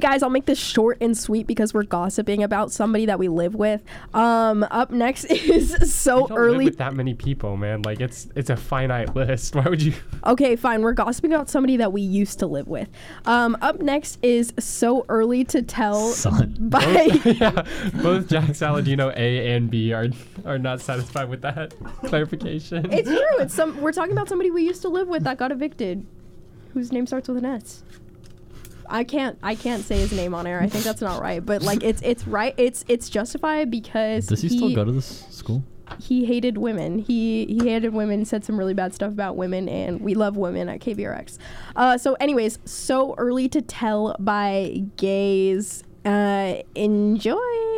guys, I'll make this short and sweet because we're gossiping about somebody that we live with. Up next is so early. Live with that many people, man. Like it's a finite list. Why would you? Okay, fine. We're gossiping about somebody that we used to live with. Up next is so early to tell. Son. Both Jack Saladino A and B are not satisfied with that clarification. It's true. We're talking about somebody we used to live with that got evicted, whose name starts with an S. I can't say his name on air. I think that's not right. But like it's right. It's justified because does he still go to this school? He hated women. He hated women, said some really bad stuff about women, and we love women at KVRX. So anyways, so early to tell by gays. Enjoy.